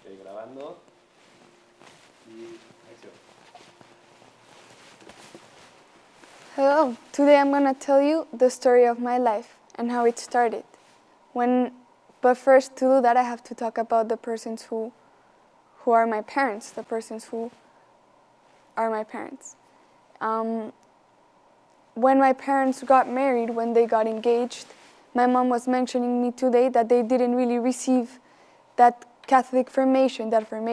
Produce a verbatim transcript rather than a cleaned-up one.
Estoy grabando. Y acción. Hello, today I'm going to tell you the story of my life and how it started. When, but first, to do that, I have to talk about the persons who, who are my parents, the persons who are my parents. Um, when my parents got married, when they got engaged, my mom was mentioning me today that they didn't really receive that Catholic formation, that formation